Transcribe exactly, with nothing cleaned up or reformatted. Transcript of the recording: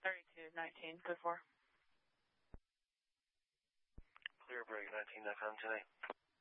thirty-two nineteen, good for. Clear break nineteen F M today.